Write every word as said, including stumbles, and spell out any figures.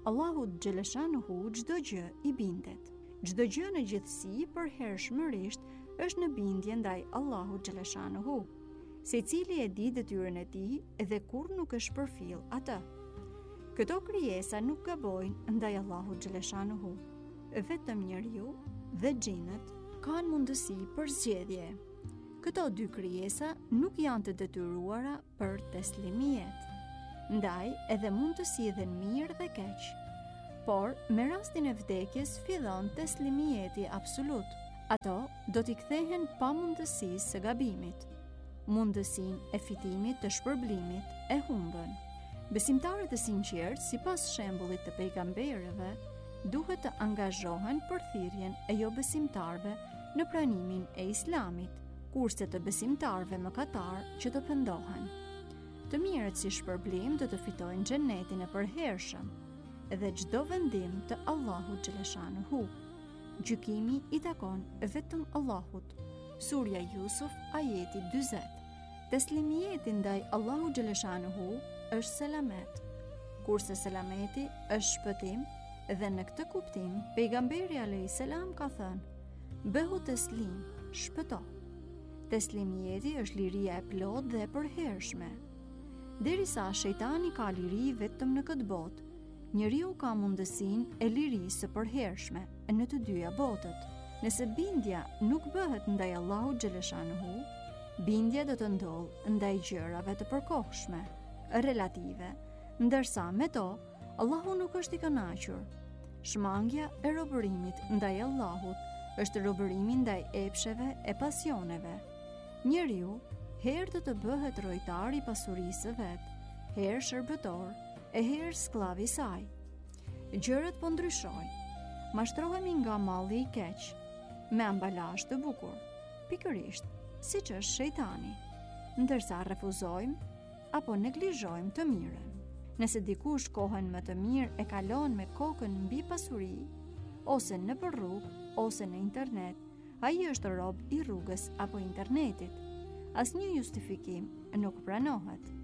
Allahut xhaleshanuhu çdo gjë i bindet. Çdo gjë në gjithësi përhershmërisht është në bindje ndaj Allahut xhaleshanuhu. Secili e di detyrën e tij dhe kur nuk është përfill atë. Këto krijesa nuk gabojnë ndaj Allahut xhaleshanuhu. Vetëm njeriu dhe xhinët kanë mundësi për zgjedhje. Këto dy krijesa nuk janë të detyruara për teslimiet. Ndaj edhe mund të sillen mirë dhe keq. Por me rastin e vdekjes fillon teslimieti absolut. Ato do t'i kthehen pa mundësisë së gabimit. Mundësinë e fitimit të shpërblimit e humbën. Besimtarët e sinqertë, sipas shembullit të pejgamberëve, duhet të angazhohen për thirrjen e jo besimtarëve në pranimin e Islamit, kurse të besimtarëve mëkatar që të pendohen. Të mirët si shpërblim do të fitojnë xhenetin e përhershëm dhe çdo vendim të Allahut xhaleshanuhu. Gjykimi i takon vetëm Allahut. Surja Yusuf, ajeti dyzet. Teslimieti ndaj Allahut xhaleshanuhu është selamet, kurse selameti është shpëtim, dhe në këtë kuptim pejgamberi alayhis salam ka thënë: "Bëhu teslim, shpëto." Teslimieti është liria e plotë dhe e përhershme. Derisa shejtani ka liri vetëm në këtë botë, njeriu ka mundësinë e lirisë së përhershme në të dyja botët. Nëse bindja nuk bëhet ndaj Allahut xhaleshanuhu, bindja do të ndodhë ndaj gjërave të përkohshme, relative, ndërsa me to Allahu nuk është i kënaqur. Shmangja e robërimit ndaj Allahut është robërimi ndaj epsheve e pasioneve. Njeriu herë do të bëhet rojtar i pasurisë së vet, herë shërbëtor, e herë skllav i saj. Gjërat po ndryshojnë. Mashtrohemi nga malli i keq, me ambalazh të bukur, pikërisht siç është shejtani, ndërsa refuzojmë apo neglizhojmë të mirën. Nëse dikush kohën më të mirë e kalon me kokën mbi pasuri, ose në për rrugë, ose në internet, ai është rob i rrugës apo internetit. Asnjë justifikim nuk pranohet.